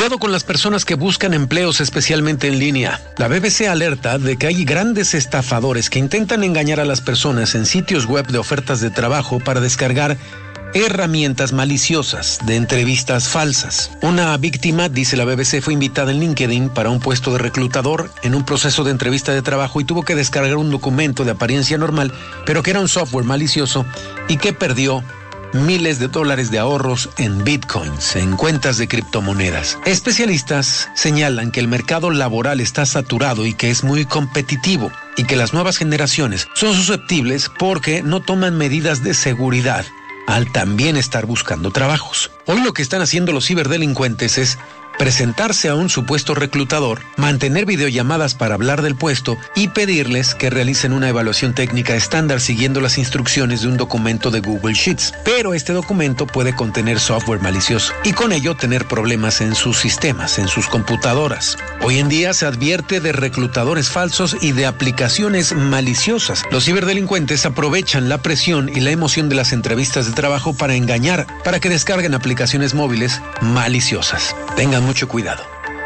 Cuidado con las personas que buscan empleos, especialmente en línea. La BBC alerta de que hay grandes estafadores que intentan engañar a las personas en sitios web de ofertas de trabajo para descargar herramientas maliciosas de entrevistas falsas. Una víctima, dice la BBC, fue invitada en LinkedIn para un puesto de reclutador en un proceso de entrevista de trabajo y tuvo que descargar un documento de apariencia normal, pero que era un software malicioso y que perdió miles de dólares de ahorros en bitcoins, en cuentas de criptomonedas. Especialistas señalan que el mercado laboral está saturado y que es muy competitivo y que las nuevas generaciones son susceptibles porque no toman medidas de seguridad al también estar buscando trabajos. Hoy lo que están haciendo los ciberdelincuentes es presentarse a un supuesto reclutador, mantener videollamadas para hablar del puesto y pedirles que realicen una evaluación técnica estándar siguiendo las instrucciones de un documento de Google Sheets. Pero este documento puede contener software malicioso y con ello tener problemas en sus sistemas, en sus computadoras. Hoy en día se advierte de reclutadores falsos y de aplicaciones maliciosas. Los ciberdelincuentes aprovechan la presión y la emoción de las entrevistas de trabajo para engañar, para que descarguen aplicaciones móviles maliciosas. Tengan mucho cuidado.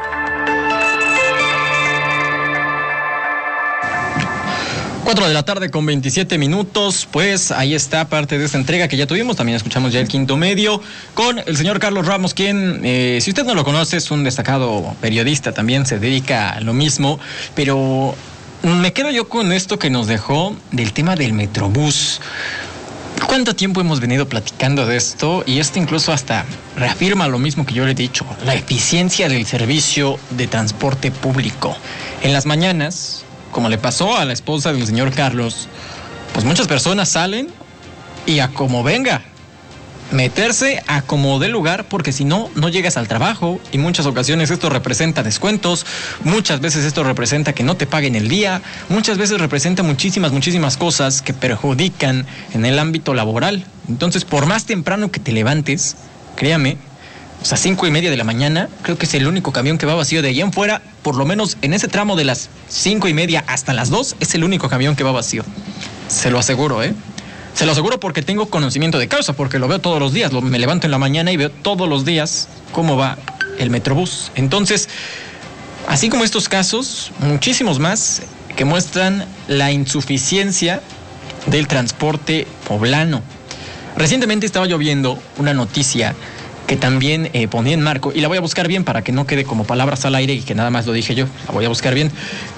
4 de la tarde con 27 minutos, pues ahí está parte de esta entrega que ya tuvimos. También escuchamos ya el quinto medio con el señor Carlos Ramos, quien, si usted no lo conoce, es un destacado periodista, también se dedica a lo mismo, pero me quedo yo con esto que nos dejó del tema del Metrobús. ¿Cuánto tiempo hemos venido platicando de esto? Y esto incluso hasta reafirma lo mismo que yo le he dicho, la eficiencia del servicio de transporte público. En las mañanas, como le pasó a la esposa del señor Carlos, pues muchas personas salen y a como venga, meterse a como dé lugar, porque si no, no llegas al trabajo. Y muchas ocasiones esto representa descuentos, muchas veces esto representa que no te paguen el día, muchas veces representa muchísimas cosas que perjudican en el ámbito laboral. Entonces, por más temprano que te levantes, créame, o sea, 5:30 de la mañana, creo que es el único camión que va vacío. De allá en fuera, por lo menos en ese tramo de las 5:30 hasta las 2, es el único camión que va vacío. Se lo aseguro, Se lo aseguro porque tengo conocimiento de causa, porque lo veo todos los días. Me levanto en la mañana y veo todos los días cómo va el Metrobús. Entonces, así como estos casos, muchísimos más que muestran la insuficiencia del transporte poblano. Recientemente estaba yo viendo una noticia que también ponía en marco, y la voy a buscar bien para que no quede como palabras al aire y que nada más lo dije yo. La voy a buscar bien.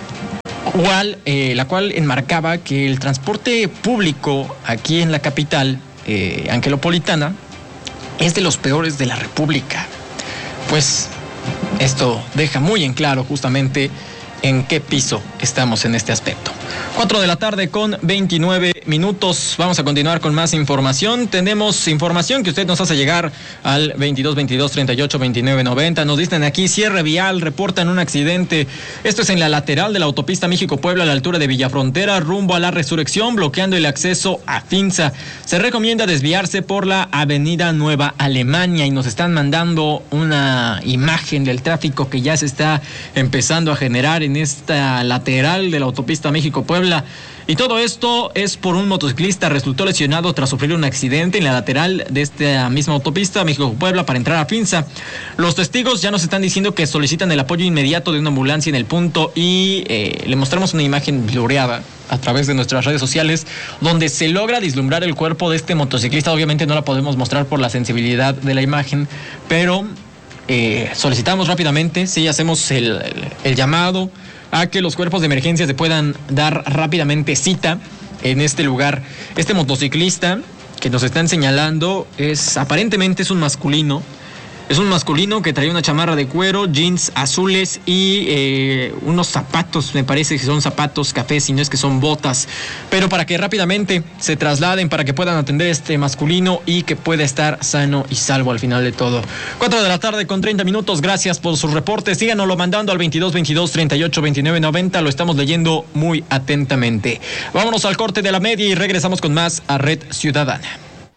La cual enmarcaba que el transporte público aquí en la capital angelopolitana es de los peores de la República. Pues esto deja muy en claro justamente en qué piso estamos en este aspecto. 4 de la tarde con 29 minutos. Vamos a continuar con más información. Tenemos información que usted nos hace llegar al 22-22-38-29-90. Nos dicen aquí, cierre vial, reportan un accidente. Esto es en la lateral de la autopista México-Puebla, a la altura de Villafrontera, rumbo a la Resurrección, bloqueando el acceso a Finza. Se recomienda desviarse por la avenida Nueva Alemania, y nos están mandando una imagen del tráfico que ya se está empezando a generar en esta lateral de la autopista México-Puebla. Y todo esto es por un motociclista resultó lesionado tras sufrir un accidente en la lateral de esta misma autopista México-Puebla para entrar a Finza. Los testigos ya nos están diciendo que solicitan el apoyo inmediato de una ambulancia en el punto, y le mostramos una imagen floreada a través de nuestras redes sociales donde se logra vislumbrar el cuerpo de este motociclista. Obviamente no la podemos mostrar por la sensibilidad de la imagen, pero solicitamos rápidamente, sí, hacemos el llamado a que los cuerpos de emergencia se puedan dar rápidamente cita en este lugar. Este motociclista que nos están señalando aparentemente es un masculino. Es un masculino que traía una chamarra de cuero, jeans azules y unos zapatos, me parece que son zapatos cafés, si no es que son botas. Pero para que rápidamente se trasladen, para que puedan atender a este masculino y que pueda estar sano y salvo al final de todo. 4 de la tarde con 30 minutos, gracias por sus reportes. Síganoslo mandando al 22-22-38-29-90, lo estamos leyendo muy atentamente. Vámonos al corte de la media y regresamos con más a Red Ciudadana.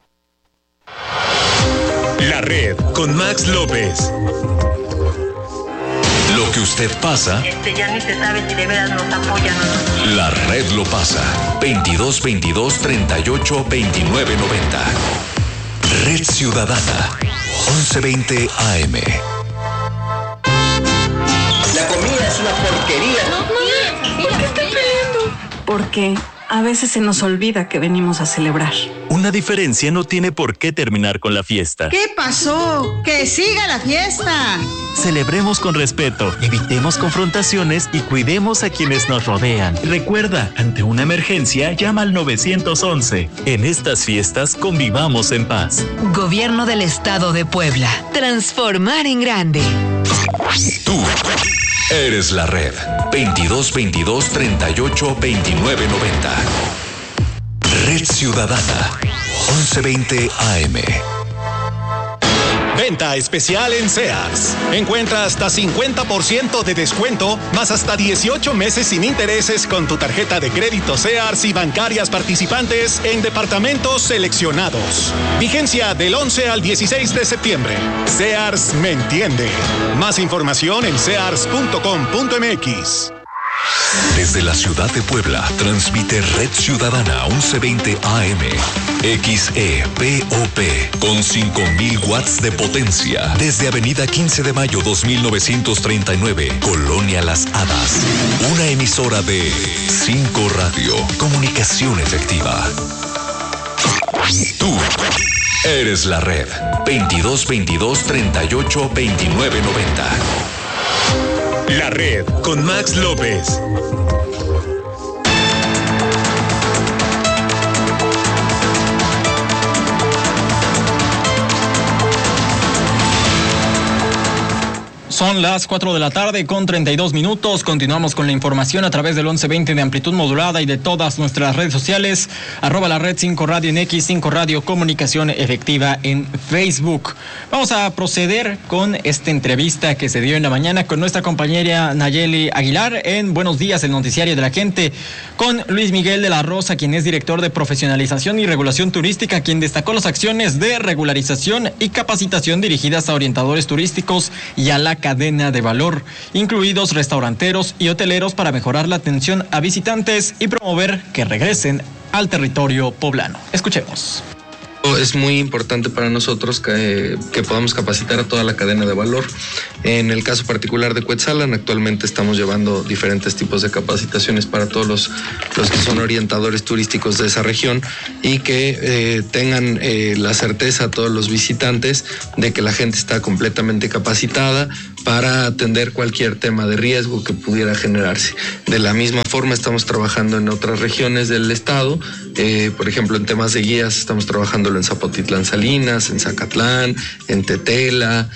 La Red con Max López. Lo que usted pasa. Ya ni se sabe si de veras nos apoyan o no. La Red lo pasa. 22-22-38-29-90. Red Ciudadana. 1120 AM. porquería. ¿Por qué están peleando? Porque a veces se nos olvida que venimos a celebrar. Una diferencia no tiene por qué terminar con la fiesta. ¿Qué pasó? ¡Que siga la fiesta! Celebremos con respeto, evitemos confrontaciones y cuidemos a quienes nos rodean. Recuerda, ante una emergencia, llama al 911. En estas fiestas, convivamos en paz. Gobierno del Estado de Puebla. Transformar en grande. Tú eres la red. 2222 38 29 90. Red Ciudadana. 1120 AM. Venta especial en Sears. Encuentra hasta 50% de descuento, más hasta 18 meses sin intereses con tu tarjeta de crédito Sears y bancarias participantes en departamentos seleccionados. Vigencia del 11 al 16 de septiembre. Sears me entiende. Más información en sears.com.mx. Desde la ciudad de Puebla, transmite Red Ciudadana 1120 AM, XEPOP, con 5,000 watts de potencia. Desde Avenida 15 de Mayo 2939, Colonia Las Hadas. Una emisora de 5 Radio, comunicación efectiva. Tú eres la red. 2222 38 29 90. La red con Max López. Son las 4 de la tarde con 32 minutos. Continuamos con la información a través del 1120 de amplitud modulada y de todas nuestras redes sociales. @la red 5 Radio en X, 5 Radio Comunicación Efectiva en Facebook. Vamos a proceder con esta entrevista que se dio en la mañana con nuestra compañera Nayeli Aguilar en Buenos Días, el noticiario de la gente, con Luis Miguel de la Rosa, quien es director de Profesionalización y Regulación Turística, quien destacó las acciones de regularización y capacitación dirigidas a orientadores turísticos y a la cadena de valor, incluidos restauranteros y hoteleros, para mejorar la atención a visitantes y promover que regresen al territorio poblano. Escuchemos. Es muy importante para nosotros que podamos capacitar a toda la cadena de valor. En el caso particular de Cuetzalan, actualmente estamos llevando diferentes tipos de capacitaciones para todos los que son orientadores turísticos de esa región y que tengan la certeza a todos los visitantes de que la gente está completamente capacitada para atender cualquier tema de riesgo que pudiera generarse. De la misma forma estamos trabajando en otras regiones del estado, por ejemplo en temas de guías estamos trabajando en Zapotitlán Salinas, en Zacatlán, en Tetela,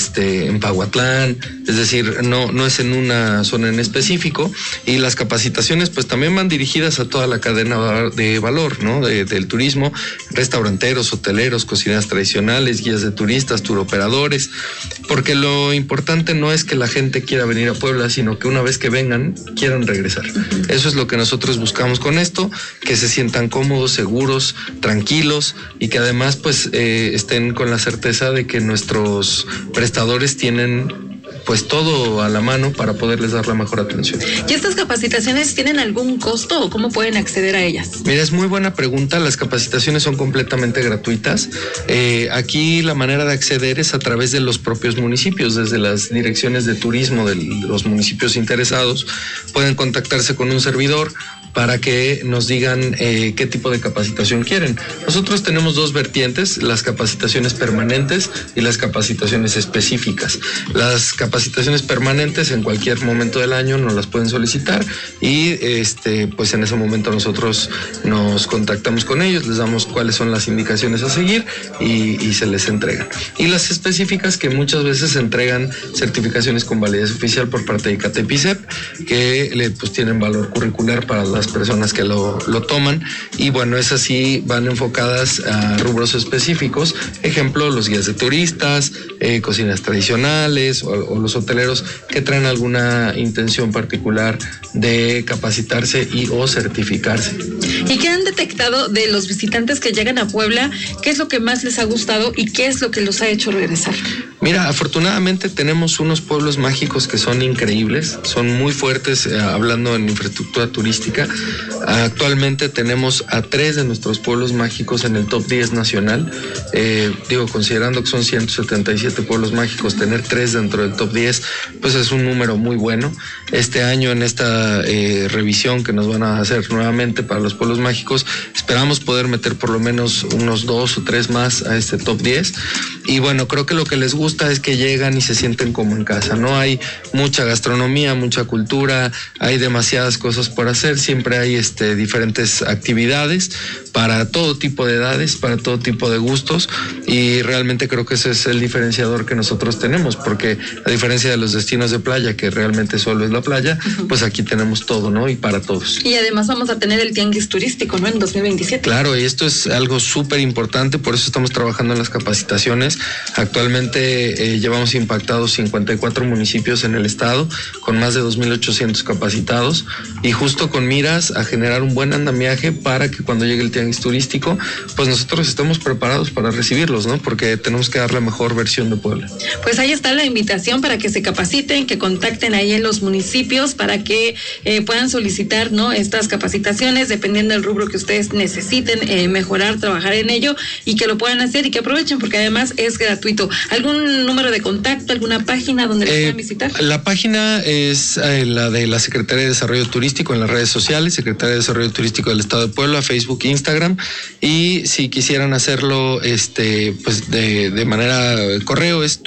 en Pahuatlán, es decir, no es en una zona en específico, y las capacitaciones pues también van dirigidas a toda la cadena de valor, ¿no? Del turismo, restauranteros, hoteleros, cocineras tradicionales, guías de turistas, turoperadores, porque lo importante no es que la gente quiera venir a Puebla, sino que una vez que vengan, quieran regresar. Eso es lo que nosotros buscamos con esto, que se sientan cómodos, seguros, tranquilos, y que además pues estén con la certeza de que nuestros prestadores tienen pues todo a la mano para poderles dar la mejor atención. ¿Y estas capacitaciones tienen algún costo o cómo pueden acceder a ellas? Mira, es muy buena pregunta. Las capacitaciones son completamente gratuitas. Aquí la manera de acceder es a través de los propios municipios, desde las direcciones de turismo de los municipios interesados. Pueden contactarse con un servidor para que nos digan qué tipo de capacitación quieren. Nosotros tenemos dos vertientes, las capacitaciones permanentes y las capacitaciones específicas. Las capacitaciones permanentes en cualquier momento del año nos las pueden solicitar y pues en ese momento nosotros nos contactamos con ellos, les damos cuáles son las indicaciones a seguir y se les entregan. Y las específicas, que muchas veces entregan certificaciones con validez oficial por parte de ICATEP-ICEP, que pues tienen valor curricular para las personas que lo toman, y bueno, esas sí van enfocadas a rubros específicos, ejemplo, los guías de turistas, cocinas tradicionales o los hoteleros que traen alguna intención particular de capacitarse y o certificarse. ¿Y qué han detectado de los visitantes que llegan a Puebla? ¿Qué es lo que más les ha gustado y qué es lo que los ha hecho regresar? Mira, afortunadamente tenemos unos pueblos mágicos que son increíbles, son muy fuertes hablando en infraestructura turística. Actualmente tenemos a 3 de nuestros pueblos mágicos en el top 10 nacional. Considerando que son 177 pueblos mágicos, tener 3 dentro del top 10, pues es un número muy bueno. Este año, en esta revisión que nos van a hacer nuevamente para los pueblos mágicos, esperamos poder meter por lo menos unos 2 o 3 más a este top 10. Y bueno, creo que lo que les gusta es que llegan y se sienten como en casa, ¿no? Hay mucha gastronomía, mucha cultura, hay demasiadas cosas por hacer, siempre hay diferentes actividades para todo tipo de edades, para todo tipo de gustos, y realmente creo que ese es el diferenciador que nosotros tenemos, porque a diferencia de los destinos de playa, que realmente solo es la playa, pues aquí tenemos todo, ¿no? Y para todos. Y además vamos a tener el tianguis turístico, ¿no? En 2027. Claro, y esto es algo súper importante, por eso estamos trabajando en las capacitaciones. Actualmente llevamos impactados 54 municipios en el estado, con más de 2,800 capacitados, y justo con miras a generar un buen andamiaje para que cuando llegue el tianguis turístico, pues nosotros estemos preparados para recibirlos, ¿no? Porque tenemos que dar la mejor versión de Puebla. Pues ahí está la invitación para que se capaciten, que contacten ahí en los municipios para que puedan solicitar, ¿no?, estas capacitaciones dependiendo del rubro que ustedes necesiten mejorar, trabajar en ello, y que lo puedan hacer y que aprovechen, porque además es gratuito. ¿Algún número de contacto, alguna página donde lo puedan visitar? La página es la de la Secretaría de Desarrollo Turístico en las redes sociales, Secretaría de Desarrollo Turístico del Estado de Puebla, Facebook, Instagram, y si quisieran hacerlo pues de manera correo es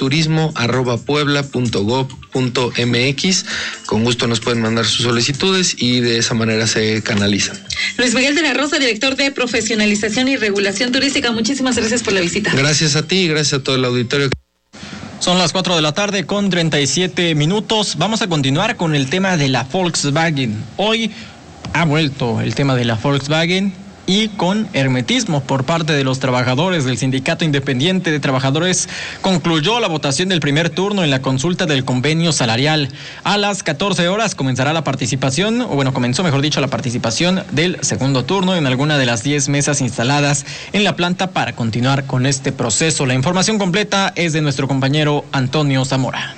turismo@puebla.gov.mx. Con gusto nos pueden mandar sus solicitudes y de esa manera se canalizan. Luis Miguel de la Rosa, director de Profesionalización y Regulación Turística, muchísimas gracias por la visita. Gracias a ti y gracias a todo el auditorio. Son las 4 de la tarde con 37 minutos. Vamos a continuar con el tema de la Volkswagen. Hoy ha vuelto el tema de la Volkswagen, y con hermetismo por parte de los trabajadores del Sindicato Independiente de Trabajadores. Concluyó la votación del primer turno en la consulta del convenio salarial. A las 14 horas comenzará la participación, comenzó la participación del segundo turno en alguna de las 10 mesas instaladas en la planta para continuar con este proceso. La información completa es de nuestro compañero Antonio Zamora.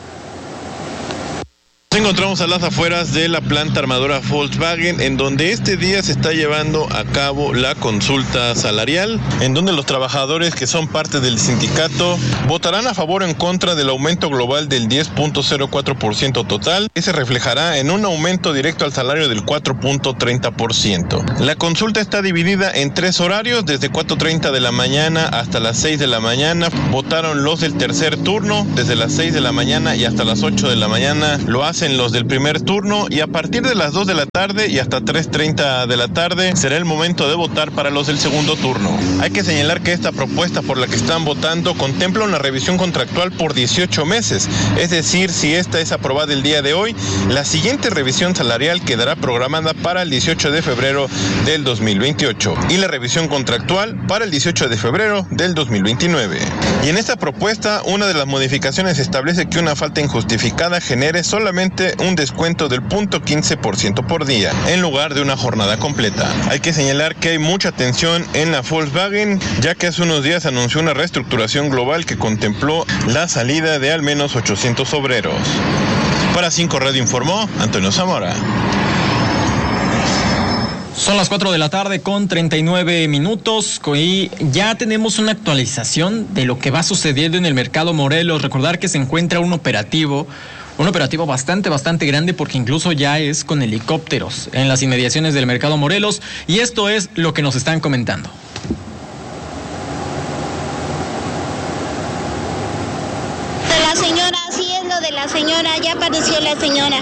Nos encontramos a las afueras de la planta armadora Volkswagen, en donde este día se está llevando a cabo la consulta salarial, en donde los trabajadores que son parte del sindicato votarán a favor o en contra del aumento global del 10.04% total, que se reflejará en un aumento directo al salario del 4.30%. La consulta está dividida en 3 horarios, desde 4:30 de la mañana hasta las 6 de la mañana. Votaron los del tercer turno, desde las 6 de la mañana y hasta las 8 de la mañana lo hacen los del primer turno, y a partir de las 2 de la tarde y hasta 3:30 de la tarde será el momento de votar para los del segundo turno. Hay que señalar que esta propuesta por la que están votando contempla una revisión contractual por 18 meses, es decir, si esta es aprobada el día de hoy, la siguiente revisión salarial quedará programada para el 18 de febrero del 2028 y la revisión contractual para el 18 de febrero del 2029. Y en esta propuesta, una de las modificaciones establece que una falta injustificada genere solamente un descuento del 0.15% por día, en lugar de una jornada completa. Hay que señalar que hay mucha tensión en la Volkswagen, ya que hace unos días anunció una reestructuración global que contempló la salida de al menos 800 obreros. Para 5 Radio informó Antonio Zamora. Son las 4 de la tarde con 39 minutos y ya tenemos una actualización de lo que va sucediendo en el mercado Morelos. Recordar que se encuentra un operativo bastante grande, porque incluso ya es con helicópteros en las inmediaciones del mercado Morelos, y esto es lo que nos están comentando. De la señora, sí es lo de la señora, ya apareció la señora.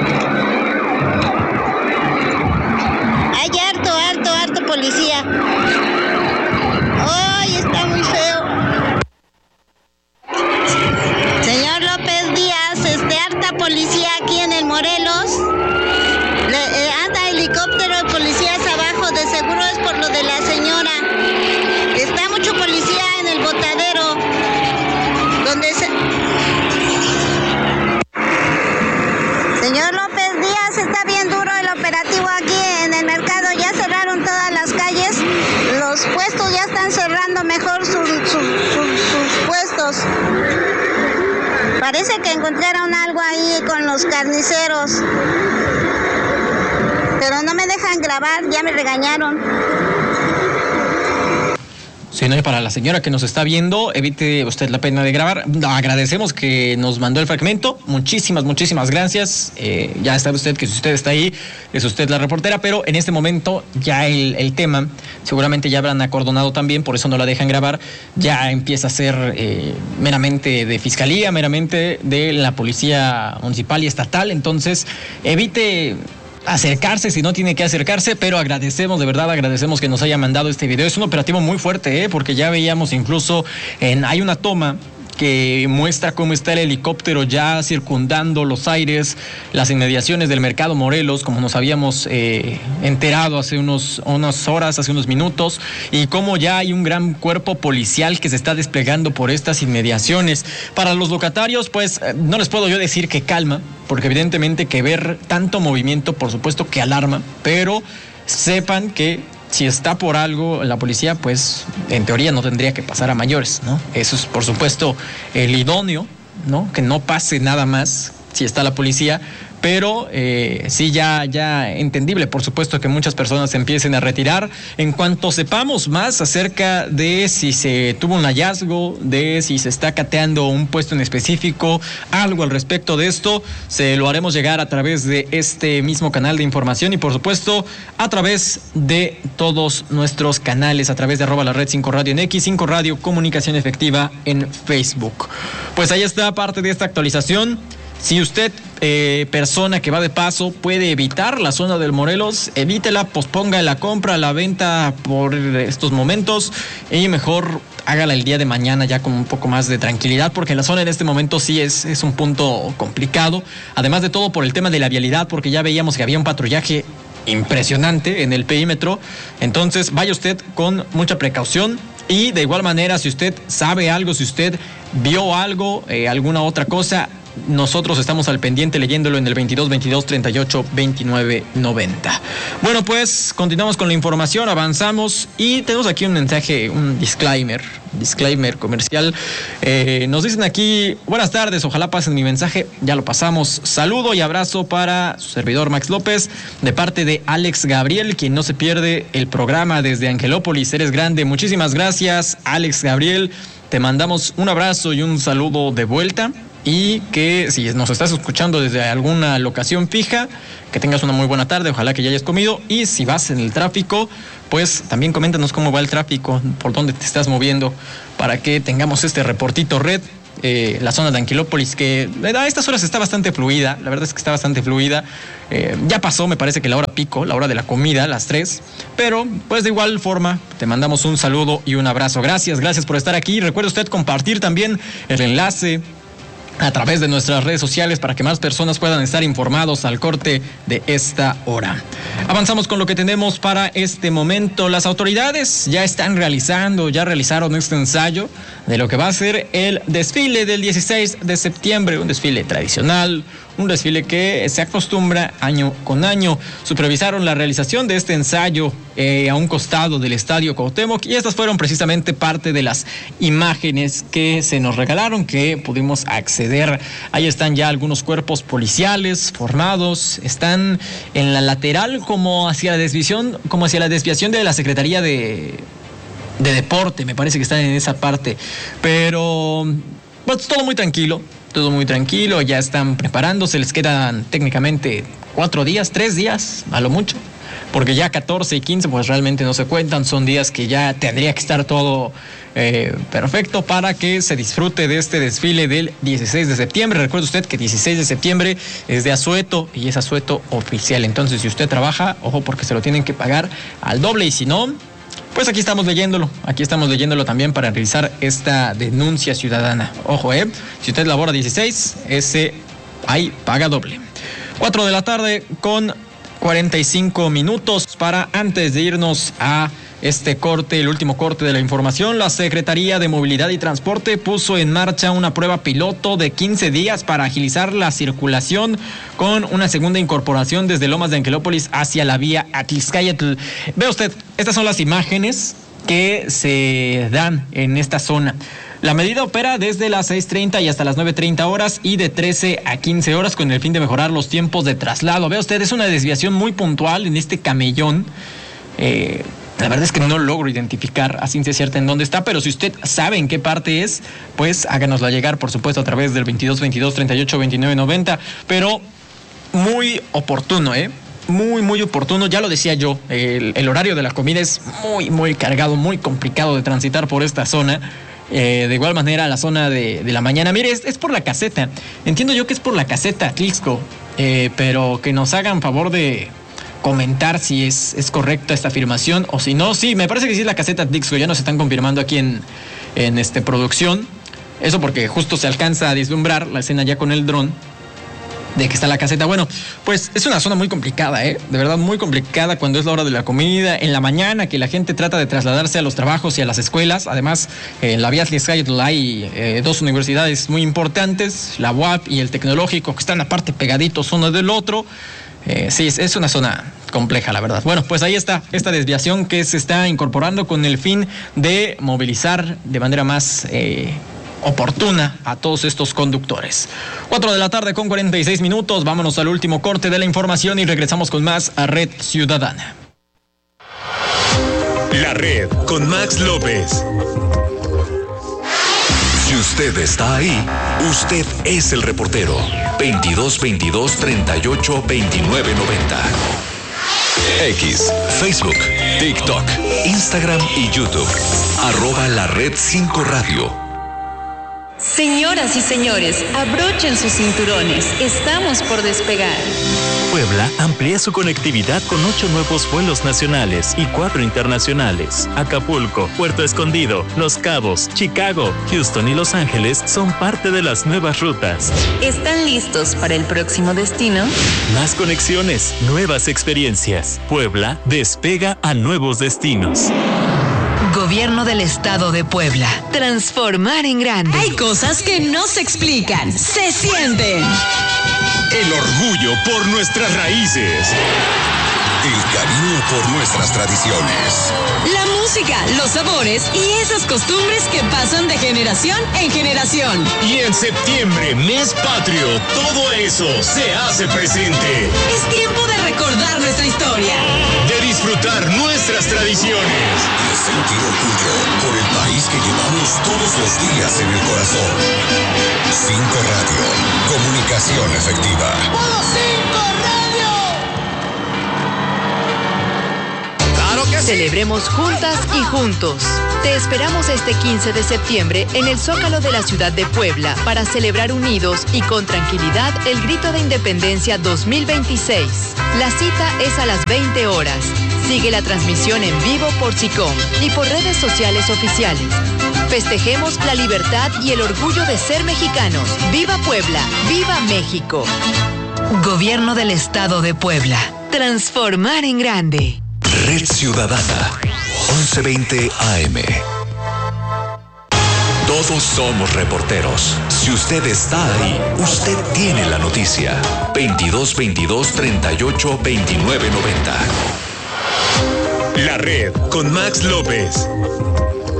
Hay harto policía. ¡Ay, está muy feo! Señor López Díaz, harta policía aquí en el Morelos. Anda helicóptero de policías abajo, de seguro es por lo de la señora. Está mucho policía en el botadero, donde Señor López Díaz, está bien duro el operativo aquí en el mercado. Ya cerraron todas las calles, los puestos ya están cerrando mejor sus puestos. Parece que encontraron algo ahí con los carniceros. Pero no me dejan grabar, ya me regañaron. Sí, no, y para la señora que nos está viendo, evite usted la pena de grabar. Agradecemos que nos mandó el fragmento. Muchísimas gracias. Ya sabe usted que si usted está ahí, es usted la reportera, pero en este momento ya el tema, seguramente ya habrán acordonado también, por eso no la dejan grabar, ya empieza a ser meramente de fiscalía, meramente de la policía municipal y estatal. Entonces, evite acercarse si no tiene que acercarse, pero agradecemos, de verdad agradecemos que nos haya mandado este video. Es un operativo muy fuerte, porque ya veíamos incluso hay una toma que muestra cómo está el helicóptero ya circundando los aires, las inmediaciones del Mercado Morelos, como nos habíamos enterado hace unas horas, hace unos minutos, y cómo ya hay un gran cuerpo policial que se está desplegando por estas inmediaciones. Para los locatarios, pues no les puedo yo decir que calma, porque evidentemente que ver tanto movimiento, por supuesto que alarma, pero sepan que si está por algo la policía, pues en teoría no tendría que pasar a mayores, ¿no? Eso es, por supuesto, el idóneo, ¿no? Que no pase nada más si está la policía, pero sí ya entendible, por supuesto, que muchas personas se empiecen a retirar. En cuanto sepamos más acerca de si se tuvo un hallazgo, de si se está cateando un puesto en específico, algo al respecto de esto, se lo haremos llegar a través de este mismo canal de información y, por supuesto, a través de todos nuestros canales, a través de @la red 5 Radio en X, 5 Radio Comunicación Efectiva en Facebook. Pues ahí está parte de esta actualización. Si usted, persona que va de paso, puede evitar la zona del Morelos, evítela, posponga la compra, la venta por estos momentos y mejor hágala el día de mañana ya con un poco más de tranquilidad, porque la zona en este momento sí es un punto complicado, además de todo por el tema de la vialidad, porque ya veíamos que había un patrullaje impresionante en el perímetro. Entonces vaya usted con mucha precaución. Y de igual manera, si usted sabe algo, si usted vio algo, alguna otra cosa, nosotros estamos al pendiente leyéndolo en el 22 22 38 29 90. Bueno, pues continuamos con la información, avanzamos y tenemos aquí un mensaje, un disclaimer comercial. Nos dicen aquí: buenas tardes, ojalá pasen mi mensaje, ya lo pasamos. Saludo y abrazo para su servidor Max López, de parte de Alex Gabriel, quien no se pierde el programa desde Angelópolis. Eres grande. Muchísimas gracias, Alex Gabriel. Te mandamos un abrazo y un saludo de vuelta. Y que si nos estás escuchando desde alguna locación fija, que tengas una muy buena tarde, ojalá que ya hayas comido. Y si vas en el tráfico, pues también coméntanos cómo va el tráfico, por dónde te estás moviendo, para que tengamos este reportito red. La zona de Angelópolis, que a estas horas está bastante fluida, la verdad es que está bastante fluida. Ya pasó, me parece que la hora pico, la hora de la comida, las 3, pero pues de igual forma te mandamos un saludo y un abrazo. Gracias por estar aquí. Recuerde usted compartir también el enlace a través de nuestras redes sociales para que más personas puedan estar informados al corte de esta hora. Avanzamos con lo que tenemos para este momento. Las autoridades ya realizaron este ensayo de lo que va a ser el desfile del 16 de septiembre, un desfile tradicional, un desfile que se acostumbra año con año. Supervisaron la realización de este ensayo a un costado del Estadio Cuauhtémoc, y estas fueron precisamente parte de las imágenes que se nos regalaron, que pudimos acceder. Ahí están ya algunos cuerpos policiales formados, están en la lateral como hacia la desviación de la Secretaría de Deporte, me parece que están en esa parte, pero pues todo muy tranquilo, ya están preparándose, les quedan técnicamente 3 días a lo mucho, porque ya 14 y 15 pues realmente no se cuentan, son días que ya tendría que estar todo perfecto para que se disfrute de este desfile del 16 de septiembre. Recuerde usted que 16 de septiembre es de asueto y es asueto oficial, entonces si usted trabaja, ojo, porque se lo tienen que pagar al doble, y si no, pues aquí estamos leyéndolo también para realizar esta denuncia ciudadana. Ojo, si usted labora 16, ahí paga doble. 4 de la tarde con 45 minutos para antes de irnos a este corte, el último corte de la información. La Secretaría de Movilidad y Transporte puso en marcha una prueba piloto de 15 días para agilizar la circulación, con una segunda incorporación desde Lomas de Angelópolis hacia la vía Atlixcáyatl. Ve usted, estas son las imágenes que se dan en esta zona. La medida opera desde las 6:30 y hasta las 9:30 horas y de 13 a 15 horas con el fin de mejorar los tiempos de traslado. Vea usted, es una desviación muy puntual en este camellón. La verdad es que no logro identificar a ciencia cierta en dónde está, pero si usted sabe en qué parte es, pues háganosla llegar, por supuesto, a través del 2222-382990. Pero muy oportuno, muy oportuno. Ya lo decía yo, el horario de la comida es muy cargado, muy complicado de transitar por esta zona. De igual manera, la zona de la mañana, mire, es por la caseta. Entiendo yo que es por la caseta Atlixco, pero que nos hagan favor de comentar si es correcta esta afirmación o si no. Sí, me parece que sí es la caseta Atlixco, ya nos están confirmando aquí en producción. Eso porque justo se alcanza a vislumbrar la escena ya con el dron de que está la caseta. Bueno, pues es una zona muy complicada, de verdad muy complicada cuando es la hora de la comida, en la mañana, que la gente trata de trasladarse a los trabajos y a las escuelas. Además, en la vía Atlixcayotl hay dos universidades muy importantes, la UAP y el Tecnológico, que están aparte pegaditos uno del otro. Sí, es una zona compleja, la verdad. Bueno, pues ahí está esta desviación que se está incorporando con el fin de movilizar de manera más oportuna a todos estos conductores. 4 de la tarde con 46 minutos. Vámonos al último corte de la información y regresamos con más a Red Ciudadana. La Red con Max López. Si usted está ahí, usted es el reportero. 2222-382990. X, Facebook, TikTok, Instagram y YouTube. @La Red 5 Radio. Señoras y señores, abrochen sus cinturones. Estamos por despegar. Puebla amplía su conectividad con 8 nuevos vuelos nacionales y 4 internacionales. Acapulco, Puerto Escondido, Los Cabos, Chicago, Houston y Los Ángeles son parte de las nuevas rutas. ¿Están listos para el próximo destino? Más conexiones, nuevas experiencias. Puebla despega a nuevos destinos. Gobierno del Estado de Puebla. Transformar en grande. Hay cosas que no se explican, se sienten. El orgullo por nuestras raíces. El cariño por nuestras tradiciones. La música, los sabores y esas costumbres que pasan de generación en generación. Y en septiembre, mes patrio, todo eso se hace presente. Es tiempo de recordar nuestra historia. De disfrutar nuestras tradiciones. De sentir orgullo por el país que llevamos todos los días en el corazón. 5 Radio, comunicación efectiva. ¡Modo 5 Radio! Celebremos juntas y juntos. Te esperamos este 15 de septiembre en el Zócalo de la ciudad de Puebla para celebrar unidos y con tranquilidad el Grito de Independencia 2026. La cita es a las 20 horas. Sigue la transmisión en vivo por SICOM y por redes sociales oficiales. Festejemos la libertad y el orgullo de ser mexicanos. ¡Viva Puebla! ¡Viva México! Gobierno del Estado de Puebla. Transformar en grande. Red Ciudadana, 1120 AM. Todos somos reporteros. Si usted está ahí, usted tiene la noticia. 2222-382990. La Red con Max López.